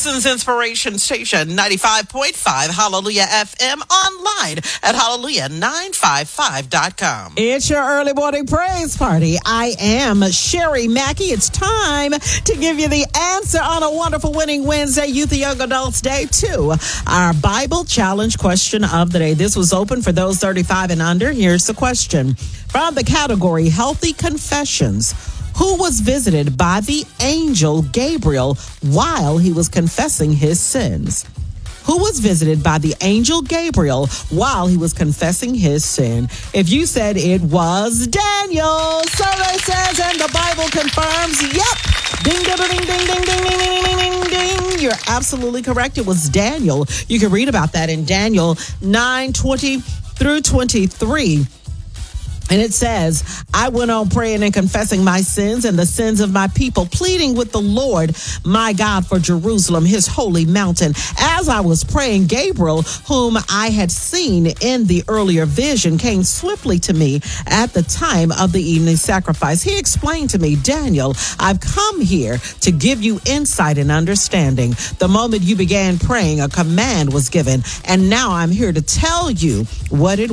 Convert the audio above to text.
Houston's inspiration station, 95.5 Hallelujah FM, online at hallelujah955.com. It's your early morning praise party. I am Sherry Mackey. It's time to give you the answer on a wonderful winning Wednesday, Youth and Young Adults Day 2. Our Bible challenge question of the day. This was open for those 35 and under. Here's the question. From the category Healthy Confessions, who was visited by the angel Gabriel while he was confessing his sins? Who was visited by the angel Gabriel while he was confessing his sin? If you said it was Daniel, survey says, and the Bible confirms, yep. Ding, ding, ding, ding, ding, ding, ding, ding, ding, ding. You're absolutely correct. It was Daniel. You can read about that in Daniel 9:20 through 23. And it says, I went on praying and confessing my sins and the sins of my people, pleading with the Lord, my God, for Jerusalem, his holy mountain. As I was praying, Gabriel, whom I had seen in the earlier vision, came swiftly to me at the time of the evening sacrifice. He explained to me, Daniel, I've come here to give you insight and understanding. The moment you began praying, a command was given, and now I'm here to tell you what it